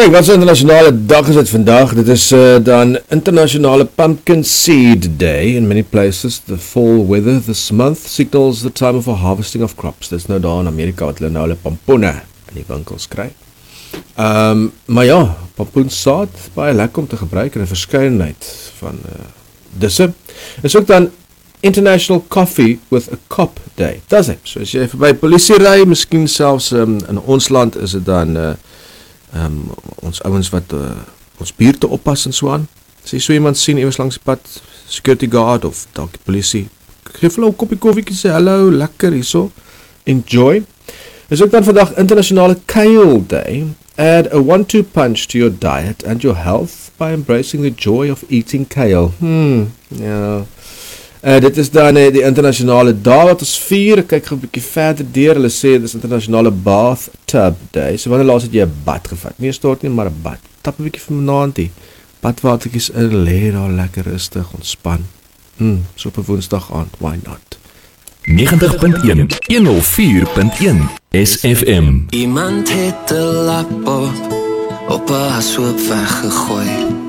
Kijk, wat is internationale dag is dit vandag? Dit is dan Internationale Pumpkin Seed Day. In many places, the fall weather this month signals the time of a harvesting of crops. Dit is nou daar in Amerika wat hulle nou hulle pampoene in die winkels kry. Maar ja, pampoensaad, baie lekker om te gebruik in 'n verskeidenheid van disse. Is ook dan International Coffee with a Cop Day. Dis dit. So as jy verby polisie ry, miskien selfs in ons land is dit dan ons ouens wat ons buurte oppas en so aan. As jy so iemand sien iewers langs die pad, security guard of dalk die polisie, geef hulle 'n koppie koffie en sê hallo, lekker hierso. Enjoy. Is ook dan vandag Internationale Kale Day. Add a 1-2 punch to your diet and your health by embracing the joy of eating kale. Ja. Dit is dan die internationale dag wat ons vier. Ek kyk gou 'n bietjie verder deur. Hulle sê dit is Internationale Bathtub Day. So wanneer laas het jy 'n bad gevat? Nie 'n stort nie, maar 'n bad. Tap 'n bietjie vanaand hier. Badwatertjies in, lê daar lekker rustig, ontspan. So op 'n Woensdag aand, why not? 90.1 104.1 SFM. Iemand het 'n lap op 'n hashoop weggegooi.